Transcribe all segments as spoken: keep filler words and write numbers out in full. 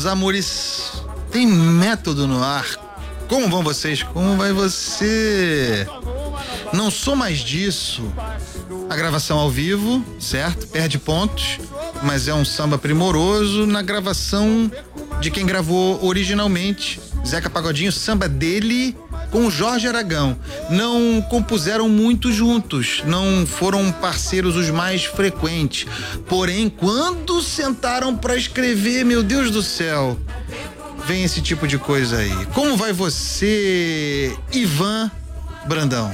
amores, tem método no ar. Como vão vocês? Como vai você? Não sou mais disso. A gravação ao vivo, certo? Perde pontos, mas é um samba primoroso na gravação de quem gravou originalmente. Zeca Pagodinho, samba dele com o Jorge Aragão. Não compuseram muito juntos, não foram parceiros os mais frequentes. Porém, quando sentaram para escrever, meu Deus do céu, vem esse tipo de coisa aí. Como vai você, Ivan Brandão?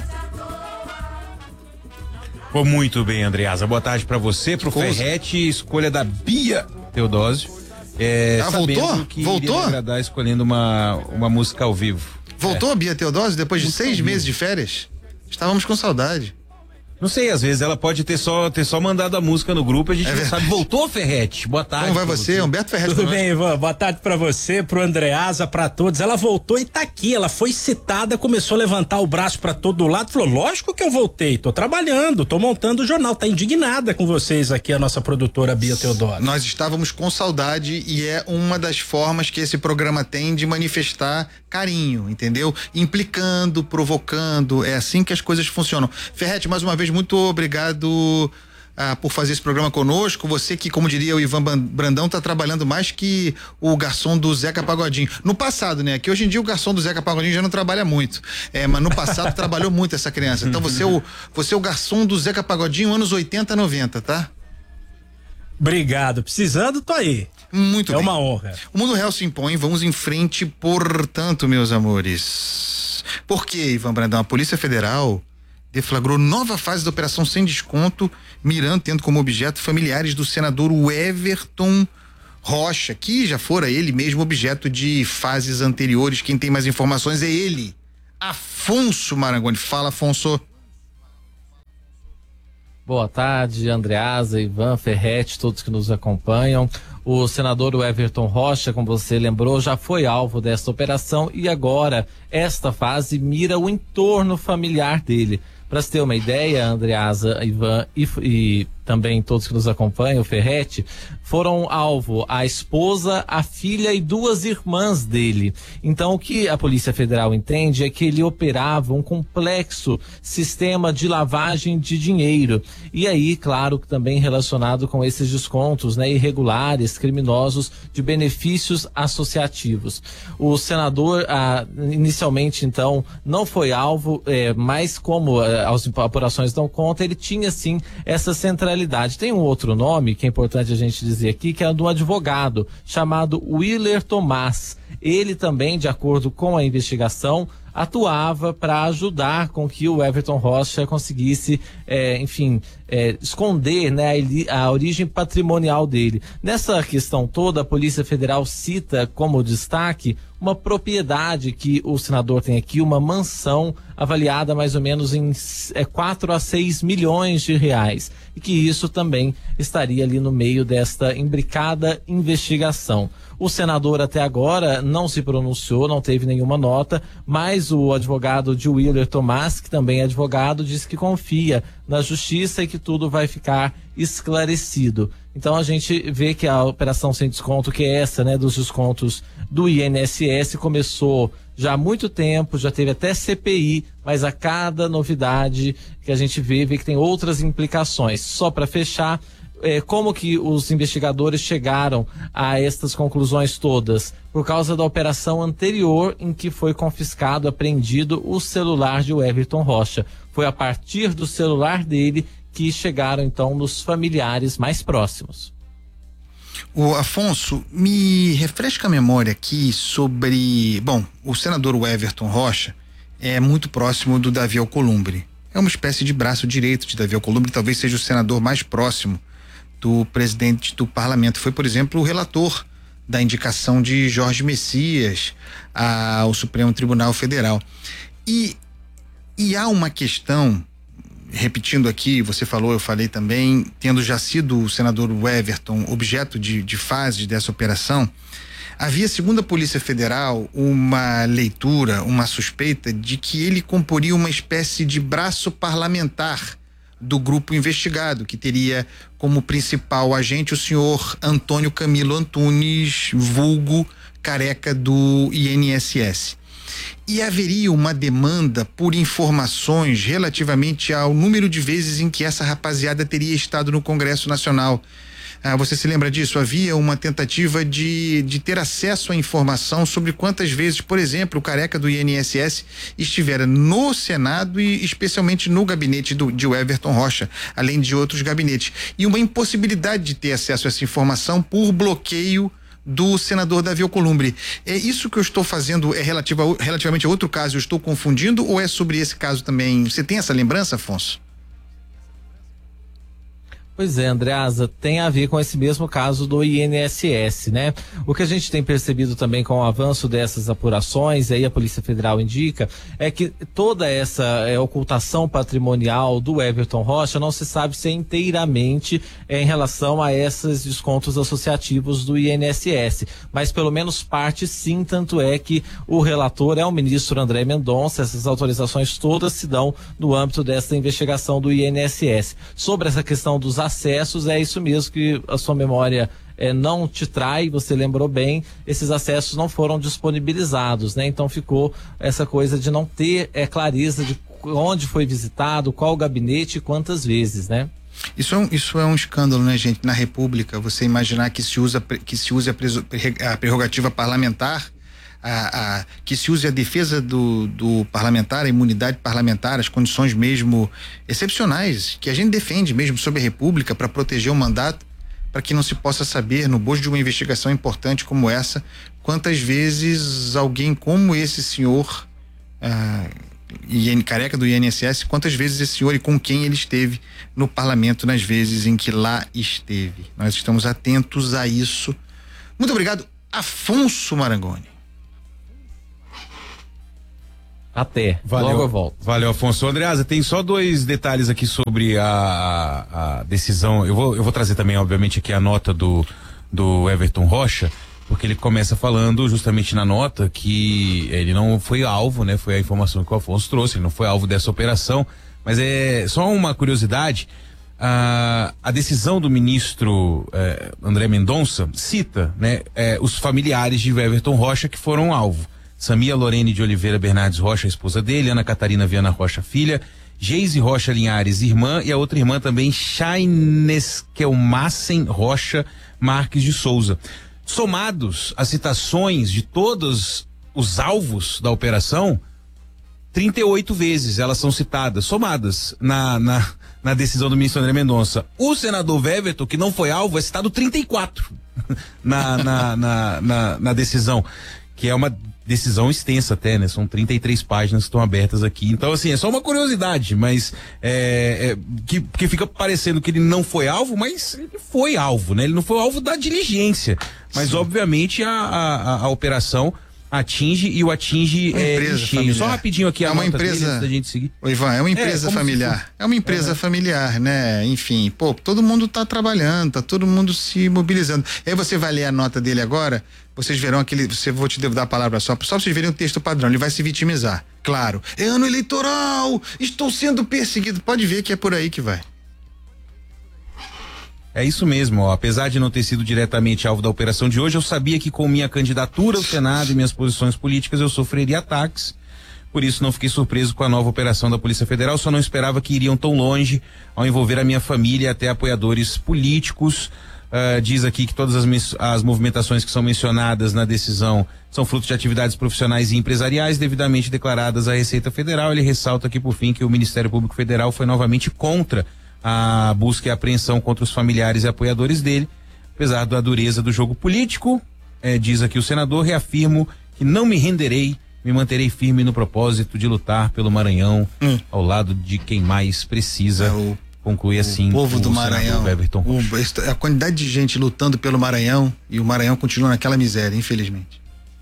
Vou muito bem, Andreasa. Boa tarde pra você, pro Ferrete, escolha da Bia Teodósio. É, ah, voltou? Que voltou? Iria agradar escolhendo uma, uma música ao vivo. Voltou a Bia Teodósio depois de Música seis meses de férias? Estávamos com saudade. Não sei, às vezes ela pode ter só, ter só mandado a música no grupo, a gente É não verdade. sabe. Voltou, Ferrete? Boa tarde. Como vai você, Humberto Ferrete? Tudo bem, Ivan? Boa tarde pra você, pro Andreasa, pra todos. Ela voltou e tá aqui, ela foi citada, começou a levantar o braço pra todo lado, falou, lógico que eu voltei, tô trabalhando, tô montando o jornal, tá indignada com vocês aqui, a nossa produtora Bia Teodoro. Nós estávamos com saudade e é uma das formas que esse programa tem de manifestar carinho, entendeu? Implicando, provocando, é assim que as coisas funcionam. Ferrete, mais uma vez, muito obrigado Ah, por fazer esse programa conosco. Você que, como diria o Ivan Brandão, tá trabalhando mais que o garçom do Zeca Pagodinho. No passado, né? Que hoje em dia o garçom do Zeca Pagodinho já não trabalha muito. É, mas no passado trabalhou muito essa criança. Então você é o, você é o garçom do Zeca Pagodinho anos oitenta, noventa, tá? Obrigado. Precisando, tô aí. Muito é bem. É uma honra. O mundo real se impõe, vamos em frente, portanto, meus amores. Por que, Ivan Brandão? A Polícia Federal deflagrou nova fase da Operação Sem Desconto, mirando, tendo como objeto familiares do senador Everton Rocha, que já fora ele mesmo objeto de fases anteriores. Quem tem mais informações é ele, Afonso Marangoni. Fala, Afonso. Boa tarde, Andreasa, Ivan, Ferrete, todos que nos acompanham. O senador Everton Rocha, como você lembrou, já foi alvo desta operação e agora esta fase mira o entorno familiar dele. Para se ter uma ideia, Andreasa, Ivan e, e também todos que nos acompanham, o Ferrete, foram alvo a esposa, a filha e duas irmãs dele. Então, o que a Polícia Federal entende é que ele operava um complexo sistema de lavagem de dinheiro. E aí, claro, também relacionado com esses descontos, né, irregulares, criminosos, de benefícios associativos. O senador, ah, inicialmente, então, não foi alvo, eh, mas como ah, as apurações dão conta, ele tinha, sim, essa centralidade. Tem um outro nome que é importante a gente dizer aqui, que é do advogado chamado Willer Tomás. Ele também, de acordo com a investigação, atuava para ajudar com que o Everton Rocha conseguisse, é, enfim, é, esconder, né, a, a origem patrimonial dele. Nessa questão toda, a Polícia Federal cita como destaque uma propriedade que o senador tem aqui, uma mansão avaliada mais ou menos em é, quatro a seis milhões de reais. E que isso também estaria ali no meio desta imbricada investigação. O senador até agora não se pronunciou, não teve nenhuma nota, mas o advogado de Willer Tomás, que também é advogado, disse que confia na justiça e que tudo vai ficar esclarecido. Então a gente vê que a operação sem desconto, que é essa, né, dos descontos do I N S S, começou já há muito tempo, já teve até C P I, mas a cada novidade que a gente vê, vê que tem outras implicações. Só para fechar, É, como que os investigadores chegaram a estas conclusões todas? Por causa da operação anterior em que foi confiscado, apreendido o celular de Everton Rocha. Foi a partir do celular dele que chegaram então nos familiares mais próximos. O Afonso, me refresca a memória aqui sobre, bom, o senador Everton Rocha é muito próximo do Davi Alcolumbre. É uma espécie de braço direito de Davi Alcolumbre, talvez seja o senador mais próximo do presidente do parlamento. Foi, por exemplo, o relator da indicação de Jorge Messias ao Supremo Tribunal Federal. E, e há uma questão, repetindo aqui, você falou, eu falei também, tendo já sido o senador Everton objeto de, de fase dessa operação, havia, segundo a Polícia Federal, uma leitura, uma suspeita de que ele comporia uma espécie de braço parlamentar do grupo investigado, que teria como principal agente o senhor Antônio Camilo Antunes, vulgo Careca, do I N S S. E haveria uma demanda por informações relativamente ao número de vezes em que essa rapaziada teria estado no Congresso Nacional. Ah, você se lembra disso? Havia uma tentativa de, de ter acesso à informação sobre quantas vezes, por exemplo, o Careca do I N S S estivera no Senado e especialmente no gabinete do, de Everton Rocha, além de outros gabinetes. E uma impossibilidade de ter acesso a essa informação por bloqueio do senador Davi Alcolumbre. É isso que eu estou fazendo, é relativo a, relativamente a outro caso, eu estou confundindo, ou é sobre esse caso também? Você tem essa lembrança, Afonso? Pois é, Andreasa, tem a ver com esse mesmo caso do I N S S, né? O que a gente tem percebido também com o avanço dessas apurações, e aí a Polícia Federal indica, é que toda essa é, ocultação patrimonial do Everton Rocha não se sabe se é inteiramente é, em relação a esses descontos associativos do I N S S, mas pelo menos parte sim, tanto é que o relator é o ministro André Mendonça. Essas autorizações todas se dão no âmbito dessa investigação do I N S S. Sobre essa questão dos acessos, é isso mesmo que a sua memória é, não te trai, você lembrou bem, esses acessos não foram disponibilizados, né? Então ficou essa coisa de não ter é, clareza de onde foi visitado, qual gabinete e quantas vezes, né? Isso é, um, isso é um escândalo, né, gente? Na República, você imaginar que se usa que se use a, preso, a prerrogativa parlamentar, A, a, que se use a defesa do, do parlamentar, a imunidade parlamentar, as condições mesmo excepcionais que a gente defende mesmo sobre a República para proteger o mandato, para que não se possa saber, no bojo de uma investigação importante como essa, quantas vezes alguém como esse senhor ah, Careca do I N S S, quantas vezes esse senhor e com quem ele esteve no parlamento nas vezes em que lá esteve. Nós estamos atentos a isso. Muito obrigado, Afonso Marangoni. Até, valeu, logo eu volto. Valeu, Afonso. Andreasa, tem só dois detalhes aqui sobre a, a decisão. Eu vou, eu vou trazer também, obviamente, aqui a nota do, do Everton Rocha, porque ele começa falando justamente na nota que ele não foi alvo, né? Foi a informação que o Afonso trouxe, ele não foi alvo dessa operação, mas é só uma curiosidade. A, a decisão do ministro eh, André Mendonça cita, né, eh, os familiares de Everton Rocha que foram alvo. Samia Lorene de Oliveira Bernardes Rocha, a esposa dele, Ana Catarina Viana Rocha, filha, Geise Rocha Linhares, irmã, e a outra irmã também, Chaineskelmassen Rocha Marques de Souza. Somados as citações de todos os alvos da operação, trinta e oito vezes elas são citadas, somadas na, na, na decisão do ministro André Mendonça. O senador Everton, que não foi alvo, é citado trinta e quatro na, na, na, na, na decisão, que é uma decisão extensa até, né? São trinta e três páginas que estão abertas aqui. Então, assim, é só uma curiosidade, mas é, é, que, que fica parecendo que ele não foi alvo, mas ele foi alvo, né? Ele não foi alvo da diligência. Mas, sim, obviamente, a, a, a operação atinge e o atinge uma é, empresa familiar. Só rapidinho aqui, é a uma nota empresa, dele, antes da gente seguir. Ô, Ivan, é uma empresa é, familiar. É uma empresa uhum. familiar, né? Enfim, pô, todo mundo tá trabalhando, tá todo mundo se mobilizando. Aí você vai ler a nota dele agora, vocês verão aquele, você vou te dar a palavra só, só pra vocês verem o texto padrão, ele vai se vitimizar. Claro, é ano eleitoral, estou sendo perseguido. Pode ver que é por aí que vai. É isso mesmo, ó. Apesar de não ter sido diretamente alvo da operação de hoje, eu sabia que com minha candidatura ao Senado e minhas posições políticas eu sofreria ataques. Por isso não fiquei surpreso com a nova operação da Polícia Federal, só não esperava que iriam tão longe ao envolver a minha família e até apoiadores políticos. Uh, diz aqui que todas as, as movimentações que são mencionadas na decisão são frutos de atividades profissionais e empresariais devidamente declaradas à Receita Federal. Ele ressalta aqui, por fim, que o Ministério Público Federal foi novamente contra a busca e apreensão contra os familiares e apoiadores dele, apesar da dureza do jogo político. Eh, diz aqui o senador, reafirmo que não me renderei, me manterei firme no propósito de lutar pelo Maranhão hum. ao lado de quem mais precisa. É o, conclui assim o povo do Maranhão, o, a quantidade de gente lutando pelo Maranhão, e o Maranhão continua naquela miséria, infelizmente.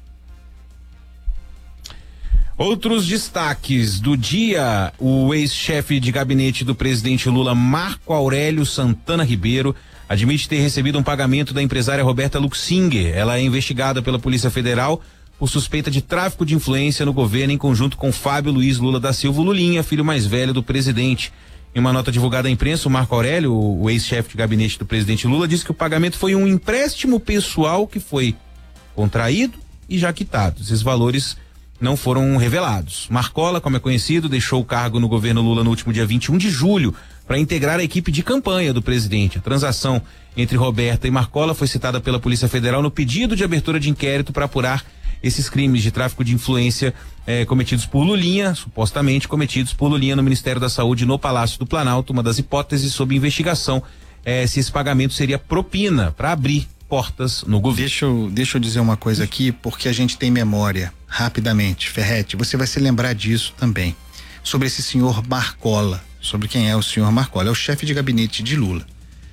Outros destaques do dia: o ex-chefe de gabinete do presidente Lula, Marco Aurélio Santana Ribeiro, admite ter recebido um pagamento da empresária Roberta Luxinger. Ela é investigada pela Polícia Federal por suspeita de tráfico de influência no governo em conjunto com Fábio Luiz Lula da Silva Lulinha, filho mais velho do presidente. Em uma nota divulgada à imprensa, o Marco Aurélio, o ex-chefe de gabinete do presidente Lula, disse que o pagamento foi um empréstimo pessoal que foi contraído e já quitado. Esses valores não foram revelados. Marcola, como é conhecido, deixou o cargo no governo Lula no último dia vinte e um de julho para integrar a equipe de campanha do presidente. A transação entre Roberta e Marcola foi citada pela Polícia Federal no pedido de abertura de inquérito para apurar esses crimes de tráfico de influência eh, cometidos por Lulinha, supostamente cometidos por Lulinha no Ministério da Saúde no Palácio do Planalto. Uma das hipóteses sob investigação é se esse pagamento seria propina para abrir portas no governo. Deixa eu, deixa eu dizer uma coisa aqui, porque a gente tem memória, rapidamente. Ferretti, você vai se lembrar disso também, sobre esse senhor Marcola, sobre quem é o senhor Marcola. É o chefe de gabinete de Lula.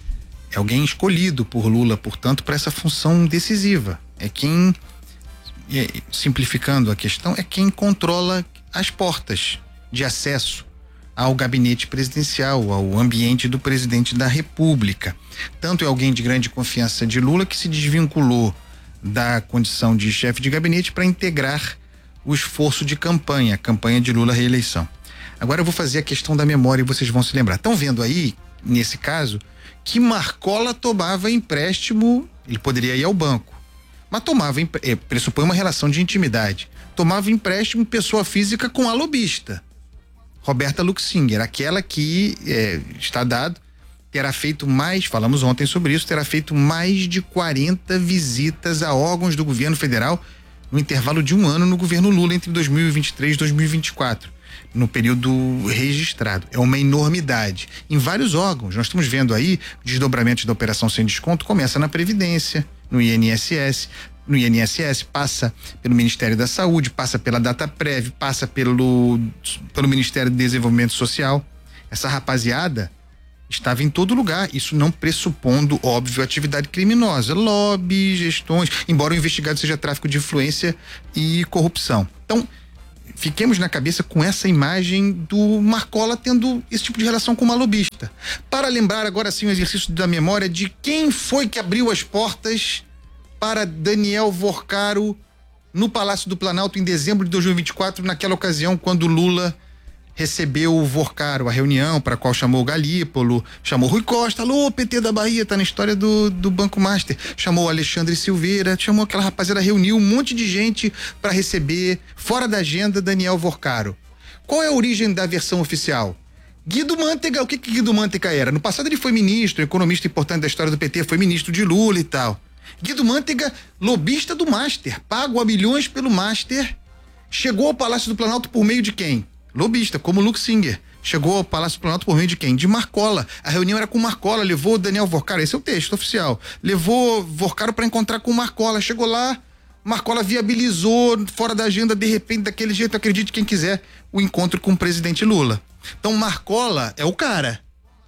É alguém escolhido por Lula, portanto, para essa função decisiva. É quem, simplificando a questão, é quem controla as portas de acesso ao gabinete presidencial, ao ambiente do presidente da República. Tanto é alguém de grande confiança de Lula que se desvinculou da condição de chefe de gabinete para integrar o esforço de campanha, a campanha de Lula à reeleição. Agora eu vou fazer a questão da memória e vocês vão se lembrar. Estão vendo aí, nesse caso, que Marcola tomava empréstimo, ele poderia ir ao banco, mas tomava, é, pressupõe uma relação de intimidade, tomava empréstimo pessoa física com a lobista, Roberta Luxinger, aquela que é, está dado, terá feito mais, falamos ontem sobre isso, terá feito mais de quarenta visitas a órgãos do governo federal no intervalo de um ano no governo Lula entre dois mil e vinte e três e dois mil e vinte e quatro, no período registrado. É uma enormidade. Em vários órgãos, nós estamos vendo aí desdobramentos da operação sem desconto, começa na Previdência, no I N S S, no I N S S, passa pelo Ministério da Saúde, passa pela Dataprev, passa pelo, pelo Ministério do Desenvolvimento Social. Essa rapaziada estava em todo lugar, isso não pressupondo, óbvio, atividade criminosa, lobby, gestões, embora o investigado seja tráfico de influência e corrupção. Então, fiquemos na cabeça com essa imagem do Marcola tendo esse tipo de relação com uma lobista. Para lembrar agora sim o exercício da memória de quem foi que abriu as portas para Daniel Vorcaro no Palácio do Planalto em dezembro de dois mil e vinte e quatro, naquela ocasião quando Lula recebeu o Vorcaro, a reunião para a qual chamou o Galípolo, chamou Rui Costa, alô, P T da Bahia, tá na história do, do Banco Master, chamou Alexandre Silveira, chamou aquela rapaziada, reuniu um monte de gente para receber, fora da agenda, Daniel Vorcaro. Qual é a origem da versão oficial? Guido Mantega, o que que Guido Mantega era? No passado ele foi ministro, economista importante da história do P T, foi ministro de Lula e tal. Guido Mantega, lobista do Master, pago a milhões pelo Master, chegou ao Palácio do Planalto por meio de quem? Lobista, como Luxinger. Chegou ao Palácio do Planalto por meio de quem? De Marcola. A reunião era com Marcola, levou o Daniel Vorcaro, esse é o texto oficial, levou Vorcaro para encontrar com Marcola, chegou lá, Marcola viabilizou fora da agenda, de repente, daquele jeito, acredite quem quiser, o encontro com o presidente Lula. Então Marcola é o cara,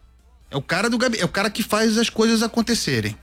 é o cara do gabinete, é o cara que faz as coisas acontecerem.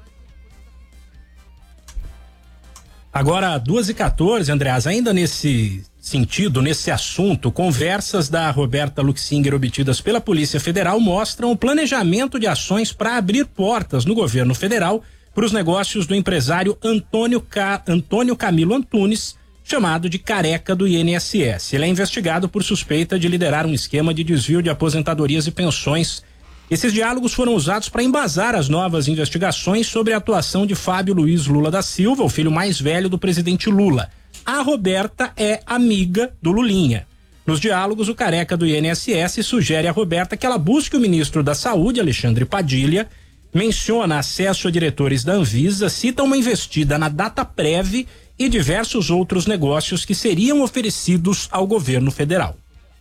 Agora, duas e quatorze, Andreas, ainda nesse sentido, nesse assunto, conversas da Roberta Luxinger obtidas pela Polícia Federal mostram o planejamento de ações para abrir portas no governo federal para os negócios do empresário Antônio, Ca... Antônio Camilo Antunes, chamado de Careca do I N S S. Ele é investigado por suspeita de liderar um esquema de desvio de aposentadorias e pensões. Esses diálogos foram usados para embasar as novas investigações sobre a atuação de Fábio Luiz Lula da Silva, o filho mais velho do presidente Lula. A Roberta é amiga do Lulinha. Nos diálogos, o Careca do I N S S sugere a Roberta que ela busque o ministro da Saúde, Alexandre Padilha, menciona acesso a diretores da Anvisa, cita uma investida na Dataprev e diversos outros negócios que seriam oferecidos ao governo federal.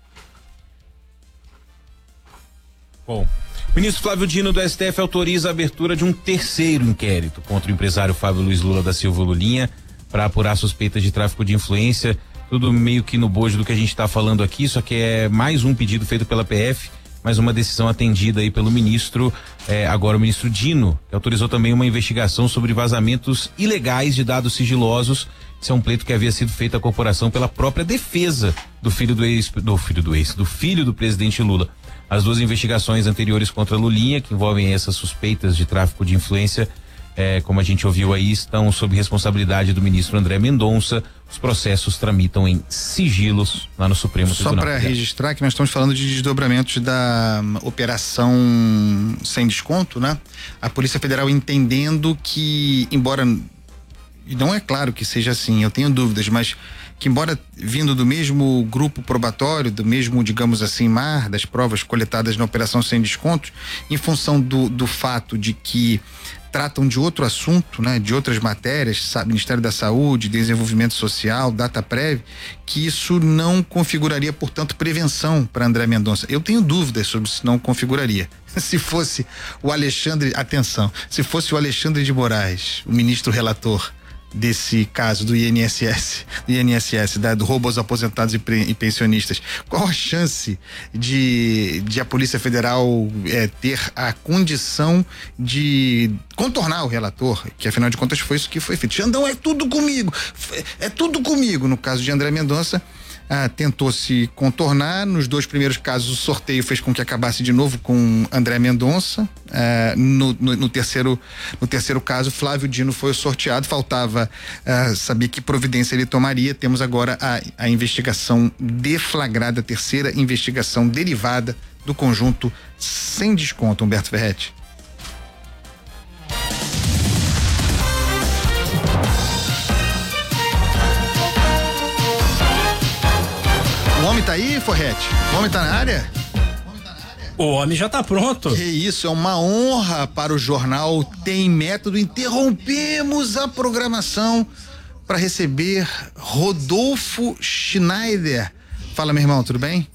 Bom, o ministro Flávio Dino do S T F autoriza a abertura de um terceiro inquérito contra o empresário Fábio Luiz Lula da Silva Lulinha para apurar suspeitas de tráfico de influência, tudo meio que no bojo do que a gente está falando aqui, só que é mais um pedido feito pela P F, mais uma decisão atendida aí pelo ministro, eh, agora o ministro Dino, que autorizou também uma investigação sobre vazamentos ilegais de dados sigilosos. Isso é um pleito que havia sido feito à corporação pela própria defesa do filho do ex, do filho do ex, do filho do presidente Lula. As duas investigações anteriores contra Lulinha, que envolvem essas suspeitas de tráfico de influência, É, como a gente ouviu aí, estão sob responsabilidade do ministro André Mendonça. Os processos tramitam em sigilos lá no Supremo Só Tribunal. Só para registrar que nós estamos falando de desdobramentos da um, operação sem desconto, né? A Polícia Federal entendendo que, embora, e não é claro que seja assim, eu tenho dúvidas, mas que embora vindo do mesmo grupo probatório, do mesmo, digamos assim, mar das provas coletadas na operação sem desconto, em função do, do fato de que tratam de outro assunto, né, de outras matérias, sabe, Ministério da Saúde, Desenvolvimento Social, Dataprev, que isso não configuraria, portanto, prevenção para André Mendonça. Eu tenho dúvidas sobre se não configuraria. Se fosse o Alexandre, atenção, se fosse o Alexandre de Moraes, o ministro relator desse caso do I N S S, do I N S S, da, do roubo aos aposentados e, pre, e pensionistas, qual a chance de, de a Polícia Federal é, ter a condição de contornar o relator, que afinal de contas foi isso que foi feito. Xandão, é tudo comigo, é tudo comigo. No caso de André Mendonça, Ah, tentou se contornar. Nos dois primeiros casos o sorteio fez com que acabasse de novo com André Mendonça. Ah, no, no, no terceiro no terceiro caso, Flávio Dino foi o sorteado. Faltava ah, saber que providência ele tomaria. Temos agora a, a investigação deflagrada, a terceira investigação derivada do conjunto sem desconto, Humberto Ferretti. O homem tá aí, Forrete? O homem tá na área? O homem já tá pronto. Que isso, é uma honra para o jornal Tem Método. Interrompemos a programação para receber Rodolfo Schneider. Fala, meu irmão, tudo bem?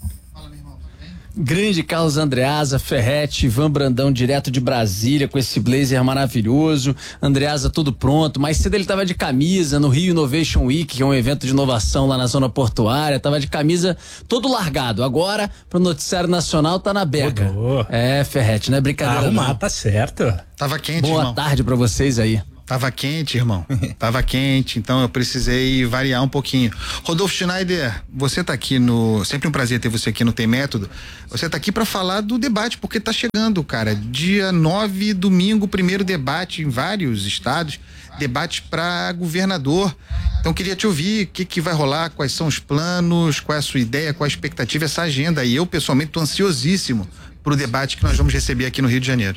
Grande Carlos Andreasa, Ferretti, Ivan Brandão, direto de Brasília, com esse blazer maravilhoso. Andreasa tudo pronto. Mais cedo ele tava de camisa no Rio Innovation Week, que é um evento de inovação lá na zona portuária. Tava de camisa todo largado. Agora, pro noticiário nacional, tá na beca. Rodou. É, Ferretti, não é brincadeira. Arrumar, não. tá certo. Tava quente, Boa irmão. tarde pra vocês aí. Tava quente, irmão. Tava quente, então eu precisei variar um pouquinho. Rodolfo Schneider, você tá aqui no... Sempre um prazer ter você aqui no Tem Método. Você tá aqui para falar do debate, porque tá chegando, cara. Dia nove, domingo, primeiro debate em vários estados. Debate para governador. Então queria te ouvir, o que que vai rolar, quais são os planos, qual é a sua ideia, qual a expectativa, essa agenda. E eu, pessoalmente, tô ansiosíssimo pro debate que nós vamos receber aqui no Rio de Janeiro.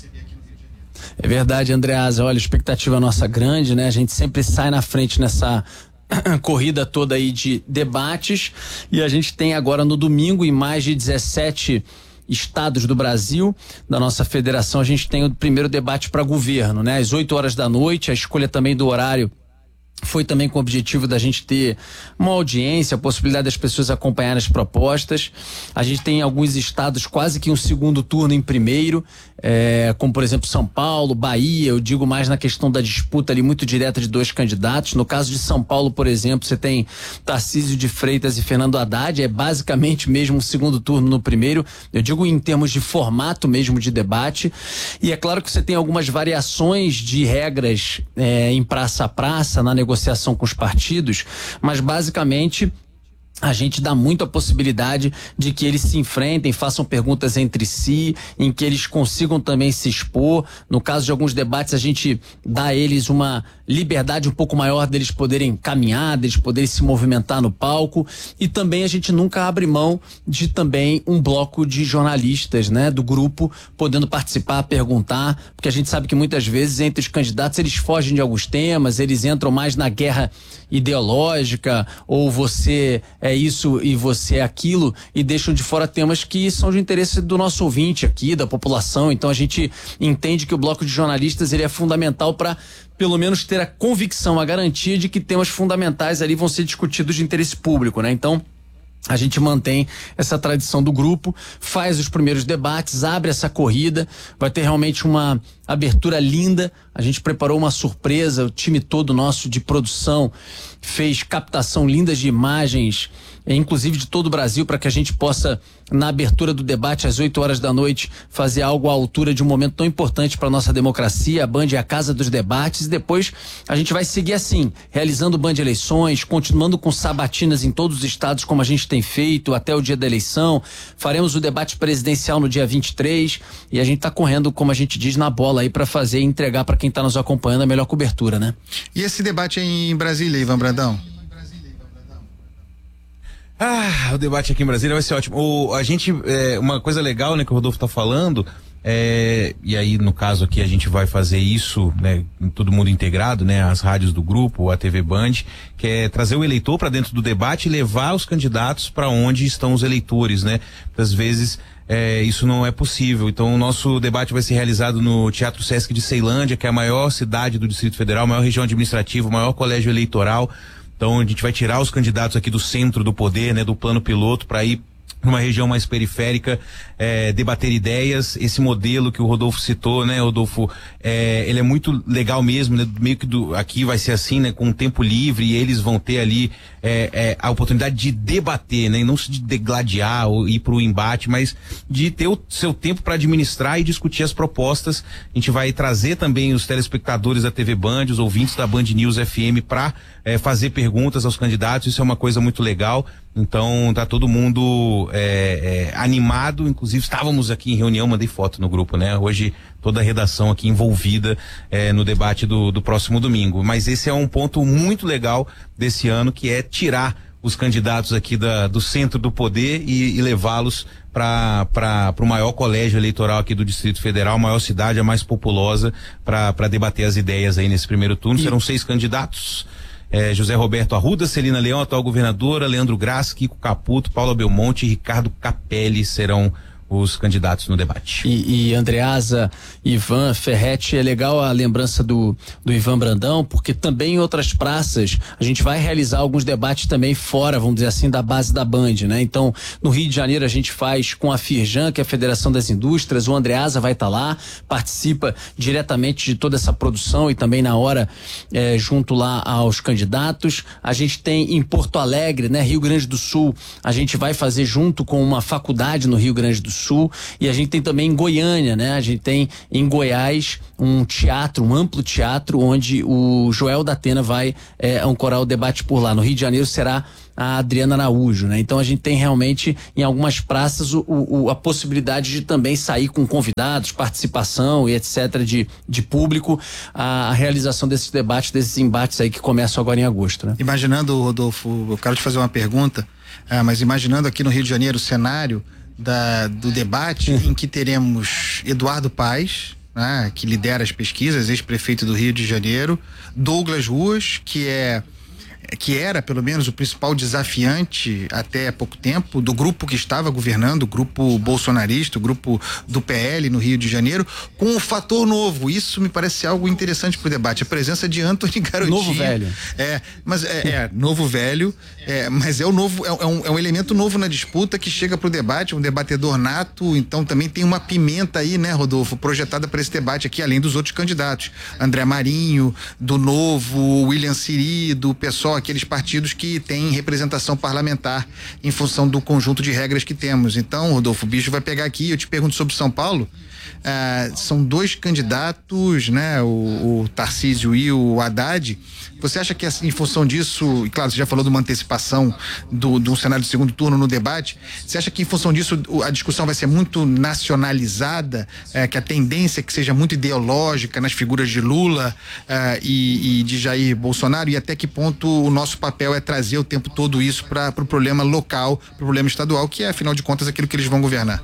É verdade, Andreasa, olha, a expectativa nossa grande, né? A gente sempre sai na frente nessa corrida toda aí de debates, e a gente tem agora no domingo, em mais de dezessete estados do Brasil, da nossa federação, a gente tem o primeiro debate para governo, né? Às oito horas da noite, a escolha também do horário foi também com o objetivo da gente ter uma audiência, a possibilidade das pessoas acompanharem as propostas. A gente tem em alguns estados quase que um segundo turno em primeiro, é, como por exemplo São Paulo, Bahia. Eu digo mais na questão da disputa ali muito direta de dois candidatos. No caso de São Paulo, por exemplo, você tem Tarcísio de Freitas e Fernando Haddad, é basicamente mesmo um segundo turno no primeiro. Eu digo em termos de formato mesmo de debate. E é claro que você tem algumas variações de regras é, em praça a praça, na negociação negociação com os partidos, mas basicamente a gente dá muito a possibilidade de que eles se enfrentem, façam perguntas entre si, em que eles consigam também se expor. No caso de alguns debates, a gente dá a eles uma liberdade um pouco maior deles poderem caminhar, deles poderem se movimentar no palco, e também a gente nunca abre mão de também um bloco de jornalistas, né, do grupo, podendo participar, perguntar, porque a gente sabe que muitas vezes entre os candidatos eles fogem de alguns temas, eles entram mais na guerra ideológica, ou você é isso e você é aquilo, e deixam de fora temas que são de interesse do nosso ouvinte aqui, da população. Então a gente entende que o bloco de jornalistas ele é fundamental para pelo menos ter a convicção, a garantia de que temas fundamentais ali vão ser discutidos de interesse público, né? Então a gente mantém essa tradição do grupo, faz os primeiros debates, abre essa corrida, vai ter realmente uma abertura linda. A gente preparou uma surpresa, o time todo nosso de produção fez captação linda de imagens inclusive de todo o Brasil, para que a gente possa, na abertura do debate às oito horas da noite, fazer algo à altura de um momento tão importante para nossa democracia. A Band é a casa dos debates, e depois a gente vai seguir assim, realizando Band Eleições, continuando com sabatinas em todos os estados, como a gente tem feito até o dia da eleição. Faremos o debate presidencial no dia vinte e três, e a gente está correndo, como a gente diz, na bola aí para fazer e entregar para quem está nos acompanhando a melhor cobertura, né? E esse debate em Brasília, Ivan Brandão? Ah, o debate aqui em Brasília vai ser ótimo. O, a gente, é, uma coisa legal, né, que o Rodolfo tá falando, é, e aí no caso aqui a gente vai fazer isso, né, todo mundo integrado, né, as rádios do grupo, a T V Band, que é trazer o eleitor para dentro do debate e levar os candidatos para onde estão os eleitores, né? Às vezes é, isso não é possível. Então o nosso debate vai ser realizado no Teatro Sesc de Ceilândia, que é a maior cidade do Distrito Federal, a maior região administrativa, o maior colégio eleitoral. Então a gente vai tirar os candidatos aqui do centro do poder, né, do plano piloto, para ir para uma região mais periférica, é, debater ideias. Esse modelo que o Rodolfo citou, né, Rodolfo, é, ele é muito legal mesmo, né, meio que do, aqui vai ser assim, né, com tempo livre, e eles vão ter ali é, é, a oportunidade de debater, né, e não se de degladiar ou ir para o embate, mas de ter o seu tempo para administrar e discutir as propostas. A gente vai trazer também os telespectadores da T V Band, os ouvintes da Band News F M para é, fazer perguntas aos candidatos. Isso é uma coisa muito legal. Então tá todo mundo é, é, animado, inclusive estávamos aqui em reunião, mandei foto no grupo, né? Hoje toda a redação aqui envolvida é, no debate do, do próximo domingo. Mas esse é um ponto muito legal desse ano, que é tirar os candidatos aqui da, do centro do poder e, e levá-los para para o maior colégio eleitoral aqui do Distrito Federal, a maior cidade, a mais populosa, para debater as ideias aí nesse primeiro turno. E... serão seis candidatos. É, José Roberto Arruda, Celina Leão, atual governadora, Leandro Graz, Kiko Caputo, Paula Belmonte e Ricardo Capelli serão os candidatos no debate. E, e Andreasa, Ivan, Ferretti, é legal a lembrança do, do Ivan Brandão, porque também em outras praças a gente vai realizar alguns debates também fora, vamos dizer assim, da base da Band, né? Então, no Rio de Janeiro a gente faz com a Firjan, que é a Federação das Indústrias, o Andreasa vai estar tá lá, participa diretamente de toda essa produção e também na hora é, junto lá aos candidatos. A gente tem em Porto Alegre, né? Rio Grande do Sul, a gente vai fazer junto com uma faculdade no Rio Grande do Sul. Sul, e a gente tem também em Goiânia, né? A gente tem em Goiás um teatro, um amplo teatro, onde o Joel da Atena vai é, ancorar o debate por lá. No Rio de Janeiro será a Adriana Araújo, né? Então a gente tem realmente em algumas praças o, o, a possibilidade de também sair com convidados, participação e etc de, de público, a, a realização desses debates, desses embates aí que começam agora em agosto, né? Imaginando, Rodolfo, eu quero te fazer uma pergunta, ah, mas imaginando aqui no Rio de Janeiro o cenário Da, do debate em que teremos Eduardo Paes, né, que lidera as pesquisas, ex-prefeito do Rio de Janeiro, Douglas Ruas, que é que era pelo menos o principal desafiante até pouco tempo do grupo que estava governando, o grupo bolsonarista, o grupo do P L no Rio de Janeiro, com um fator novo. Isso me parece algo interessante para o debate, a presença de Antony Garotinho. Novo velho. É, mas é, é novo velho, é, mas é o novo, é, é, um, é um elemento novo na disputa que chega para o debate, um debatedor nato. Então também tem uma pimenta aí, né, Rodolfo, projetada para esse debate aqui, além dos outros candidatos, André Marinho, do Novo, William Siri, do PSOL, aqueles partidos que têm representação parlamentar em função do conjunto de regras que temos. Então, Rodolfo, o bicho vai pegar aqui. Eu te pergunto sobre São Paulo. Ah, são dois candidatos, né? O, o Tarcísio e o Haddad. Você acha que em função disso, e claro, você já falou de uma antecipação do, do cenário de segundo turno no debate, você acha que em função disso a discussão vai ser muito nacionalizada, é, que a tendência é que seja muito ideológica nas figuras de Lula é, e, e de Jair Bolsonaro, e até que ponto o nosso papel é trazer o tempo todo isso para o pro problema local, para o problema estadual, que é afinal de contas aquilo que eles vão governar?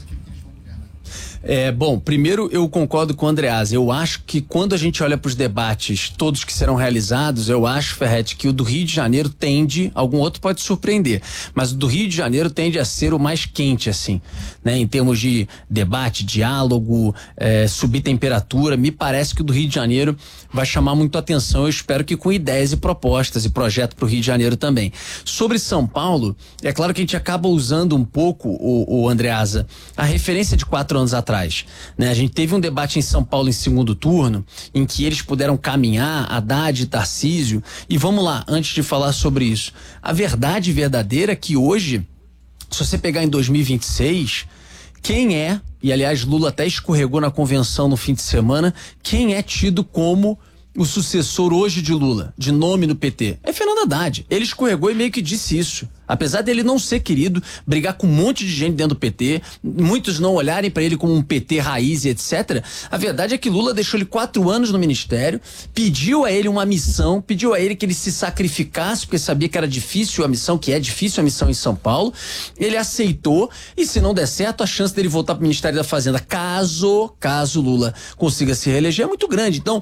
É, bom, primeiro eu concordo com o Andreasa. Eu acho que quando a gente olha para os debates, todos que serão realizados, eu acho, Ferretti, que o do Rio de Janeiro tende, algum outro pode surpreender, mas o do Rio de Janeiro tende a ser o mais quente, assim, né? Em termos de debate, diálogo, é, subir temperatura, me parece que o do Rio de Janeiro vai chamar muito atenção. Eu espero que com ideias e propostas e projeto para o Rio de Janeiro também. Sobre São Paulo, é claro que a gente acaba usando um pouco, o, o Andreasa, a referência de quatro anos atrás, atrás, né? A gente teve um debate em São Paulo em segundo turno, em que eles puderam caminhar, Haddad e Tarcísio, e vamos lá, antes de falar sobre isso, a verdade verdadeira é que hoje, se você pegar em dois mil e vinte e seis, quem é, e aliás Lula até escorregou na convenção no fim de semana, quem é tido como o sucessor hoje de Lula, de nome no P T, é Fernando Haddad. Ele escorregou e meio que disse isso. Apesar dele não ser querido, brigar com um monte de gente dentro do P T, muitos não olharem para ele como um P T raiz e etcétera. A verdade é que Lula deixou ele quatro anos no ministério, pediu a ele uma missão, pediu a ele que ele se sacrificasse, porque sabia que era difícil a missão, que é difícil a missão em São Paulo. Ele aceitou, e se não der certo, a chance dele voltar para o Ministério da Fazenda, caso, caso Lula consiga se reeleger, é muito grande. Então,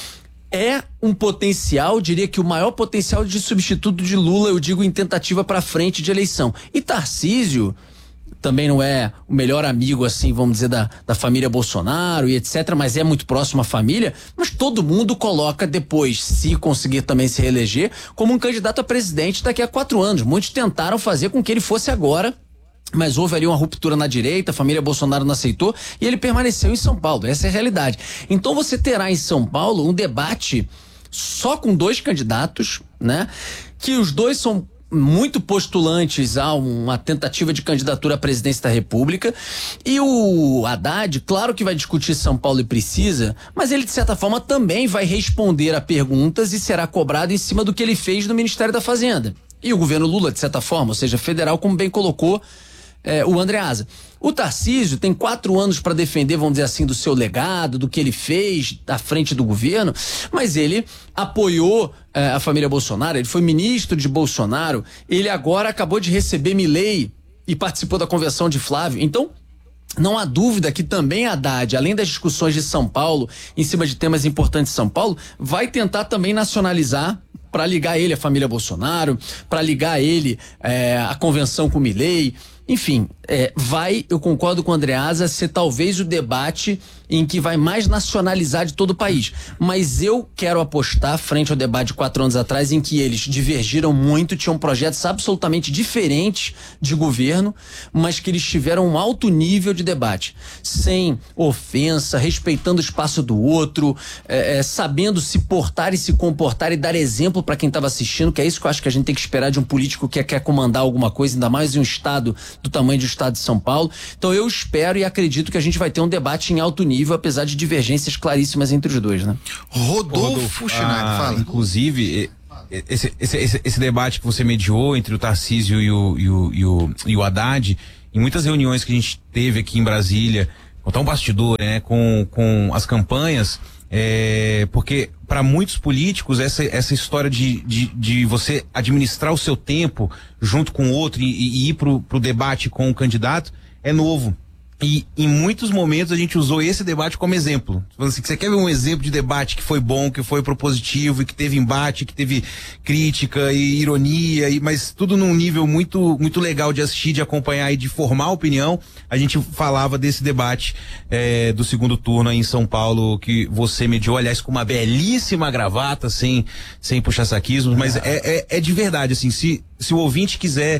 é um potencial, diria que o maior potencial de substituto de Lula, eu digo, em tentativa para frente de eleição. E Tarcísio também não é o melhor amigo, assim, vamos dizer, da, da família Bolsonaro e etcétera, mas é muito próximo à família, mas todo mundo coloca depois, se conseguir também se reeleger, como um candidato a presidente daqui a quatro anos. Muitos tentaram fazer com que ele fosse agora, mas houve ali uma ruptura na direita, a família Bolsonaro não aceitou e ele permaneceu em São Paulo. Essa é a realidade. Então você terá em São Paulo um debate só com dois candidatos, né? Que os dois são muito postulantes a uma tentativa de candidatura à presidência da República, e o Haddad, claro que vai discutir São Paulo e precisa, mas ele de certa forma também vai responder a perguntas e será cobrado em cima do que ele fez no Ministério da Fazenda. E o governo Lula, de certa forma, ou seja, federal, como bem colocou É, o Andreasa. O Tarcísio tem quatro anos para defender, vamos dizer assim, do seu legado, do que ele fez à frente do governo, mas ele apoiou é, a família Bolsonaro, ele foi ministro de Bolsonaro, ele agora acabou de receber Milei e participou da convenção de Flávio. Então, não há dúvida que também Haddad, além das discussões de São Paulo, em cima de temas importantes de São Paulo, vai tentar também nacionalizar para ligar ele à família Bolsonaro, para ligar ele é, à convenção com Milei. Enfim, é, vai, eu concordo com o Andreasa, ser talvez o debate em que vai mais nacionalizar de todo o país. Mas eu quero apostar, frente ao debate de quatro anos atrás, em que eles divergiram muito, tinham projetos absolutamente diferentes de governo, mas que eles tiveram um alto nível de debate. Sem ofensa, respeitando o espaço do outro, é, é, sabendo se portar e se comportar e dar exemplo para quem estava assistindo, que é isso que eu acho que a gente tem que esperar de um político que quer comandar alguma coisa, ainda mais em um estado do tamanho do estado de São Paulo. Então eu espero e acredito que a gente vai ter um debate em alto nível, apesar de divergências claríssimas entre os dois, né? Rodolfo Schneider, ah, fala. Inclusive, esse, esse, esse, esse debate que você mediou entre o Tarcísio e o, e o, e o, e o Haddad, em muitas reuniões que a gente teve aqui em Brasília, contar um bastidor, né, com, com as campanhas, é, porque para muitos políticos essa, essa história de, de, de você administrar o seu tempo junto com o outro e, e ir pro, pro debate com o candidato é novo. E em muitos momentos a gente usou esse debate como exemplo. Assim, você quer ver um exemplo de debate que foi bom, que foi propositivo, e que teve embate, que teve crítica e ironia, e, mas tudo num nível muito, muito legal de assistir, de acompanhar e de formar opinião. A gente falava desse debate é, do segundo turno aí em São Paulo, que você mediou, aliás, com uma belíssima gravata, sem, sem puxar saquismo, mas é, é, é de verdade, assim, se, se o ouvinte quiser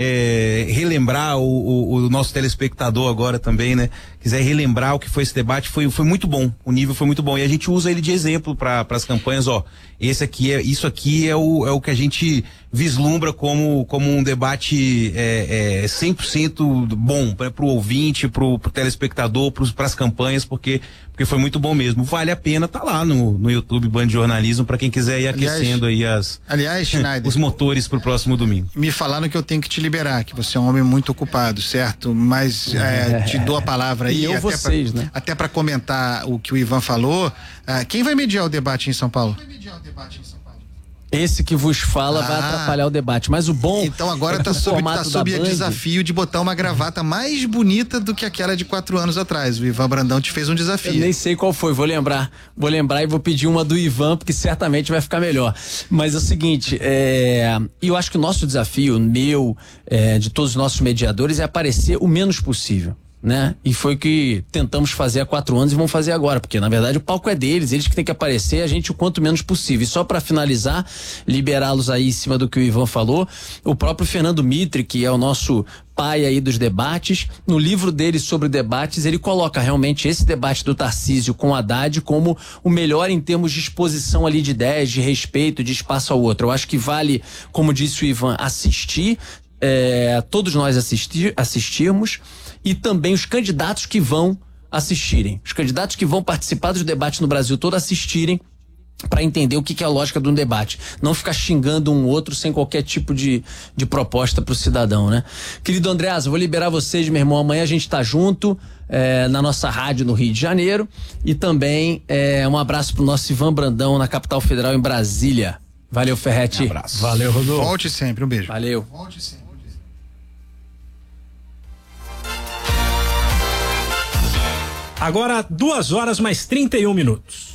É, relembrar o, o, o nosso telespectador agora também, né? Quiser relembrar o que foi esse debate, foi, foi muito bom. O nível foi muito bom. E a gente usa ele de exemplo para as campanhas, ó. Esse aqui é, isso aqui é o, é o que a gente vislumbra como, como um debate é, é, cem por cento bom para o ouvinte, para o telespectador, para as campanhas, porque, porque foi muito bom mesmo. Vale a pena tá lá no, no YouTube Band Jornalismo para quem quiser ir aquecendo aliás, aí as, aliás, Schneider, os motores para o próximo domingo. Me falaram que eu tenho que te liberar, que você é um homem muito ocupado, certo? Mas é, te dou a palavra aí. E eu até vocês, pra, né? Até para comentar o que o Ivan falou, uh, quem vai mediar o debate em São Paulo? Quem vai mediar o debate em São Paulo? Esse que vos fala ah, vai atrapalhar o debate, mas o bom... Então agora é tá sob, tá sob o desafio de botar uma gravata mais bonita do que aquela de quatro anos atrás. O Ivan Brandão te fez um desafio. Eu nem sei qual foi, vou lembrar. Vou lembrar e vou pedir uma do Ivan, porque certamente vai ficar melhor. Mas é o seguinte, é, eu acho que o nosso desafio, meu, é, de todos os nossos mediadores, é aparecer o menos possível. né? E foi o que tentamos fazer há quatro anos e vamos fazer agora, porque na verdade o palco é deles, eles que tem que aparecer, a gente o quanto menos possível. E só para finalizar, liberá-los aí em cima do que o Ivan falou, o próprio Fernando Mitre, que é o nosso pai aí dos debates, no livro dele sobre debates, ele coloca realmente esse debate do Tarcísio com o Haddad como o melhor em termos de exposição ali de ideias, de respeito, de espaço ao outro. Eu acho que vale, como disse o Ivan, assistir, é, todos nós assistir, assistirmos, e também os candidatos que vão assistirem, os candidatos que vão participar dos debates no Brasil todo assistirem, para entender o que, que é a lógica de um debate. Não ficar xingando um outro sem qualquer tipo de, de proposta pro cidadão, né? Querido Andreasa, eu vou liberar vocês, meu irmão. Amanhã a gente tá junto é, na nossa rádio no Rio de Janeiro. E também é, um abraço pro nosso Ivan Brandão na capital federal em Brasília. Valeu, Ferretti. Um abraço. Valeu, Rodolfo. Volte sempre, um beijo. Valeu. Volte sempre. Agora, duas horas mais trinta e um minutos.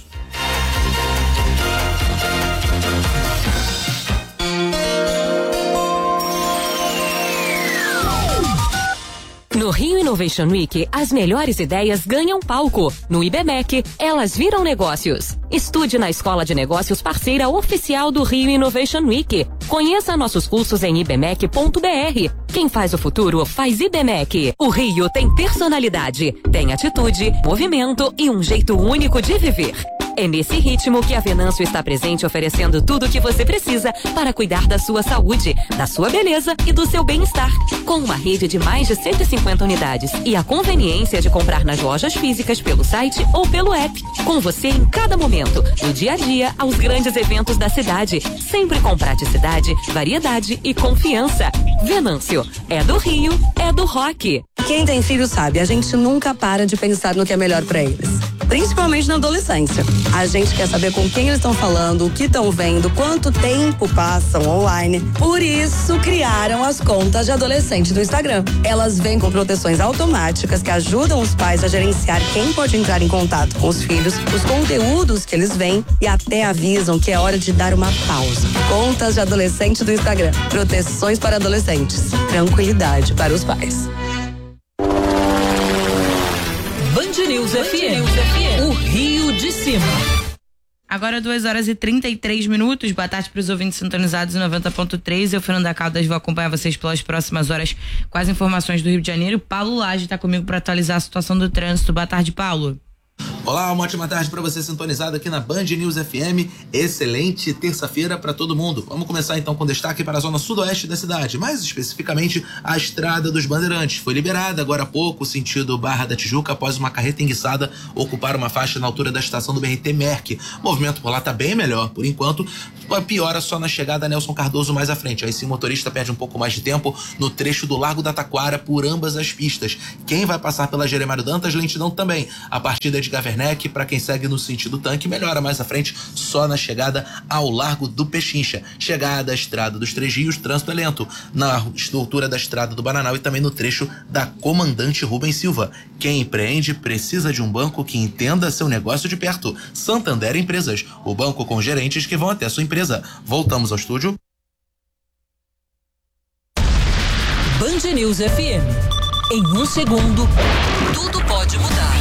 No Rio Innovation Week, as melhores ideias ganham palco. No IBMEC, elas viram negócios. Estude na Escola de Negócios parceira oficial do Rio Innovation Week. Conheça nossos cursos em ibmec ponto br. Quem faz o futuro faz IBMEC. O Rio tem personalidade, tem atitude, movimento e um jeito único de viver. É nesse ritmo que a Venâncio está presente, oferecendo tudo o que você precisa para cuidar da sua saúde, da sua beleza e do seu bem-estar. Com uma rede de mais de cento e cinquenta unidades e a conveniência de comprar nas lojas físicas pelo site ou pelo app. Com você em cada momento, do dia a dia aos grandes eventos da cidade. Sempre com praticidade, variedade e confiança. Venâncio, é do Rio, é do rock. Quem tem filho sabe, a gente nunca para de pensar no que é melhor para eles. Principalmente na adolescência. A gente quer saber com quem eles estão falando, o que estão vendo, quanto tempo passam online. Por isso, criaram as contas de adolescente do Instagram. Elas vêm com proteções automáticas que ajudam os pais a gerenciar quem pode entrar em contato com os filhos, os conteúdos que eles veem e até avisam que é hora de dar uma pausa. Contas de adolescente do Instagram. Proteções para adolescentes. Tranquilidade para os pais. Band News F M, o Rio de Cima. Agora duas horas e trinta e três minutos. Boa tarde para os ouvintes sintonizados em noventa ponto três. Eu, Fernanda Caldas, vou acompanhar vocês pelas próximas horas com as informações do Rio de Janeiro. Paulo Lage está comigo para atualizar a situação do trânsito. Boa tarde, Paulo. Olá, uma ótima tarde para você sintonizado aqui na Band News F M. Excelente terça-feira para todo mundo. Vamos começar então com destaque para a zona sudoeste da cidade, mais especificamente a Estrada dos Bandeirantes. Foi liberada agora há pouco, sentido Barra da Tijuca, após uma carreta enguiçada ocupar uma faixa na altura da estação do B R T Merck. O movimento por lá tá bem melhor, por enquanto. Piora só na chegada a Nelson Cardoso mais à frente. Aí sim o motorista perde um pouco mais de tempo no trecho do Largo da Taquara por ambas as pistas. Quem vai passar pela Jeremário Dantas, lentidão também. A partida de Werneck, para quem segue no sentido tanque, melhora mais à frente só na chegada ao Largo do Pechincha. Chegada à Estrada dos Três Rios, trânsito é lento na estrutura da Estrada do Bananal e também no trecho da Comandante Rubens Silva. Quem empreende precisa de um banco que entenda seu negócio de perto. Santander Empresas, o banco com gerentes que vão até sua empresa. Voltamos ao estúdio. Band News F M. Em um segundo, tudo pode mudar.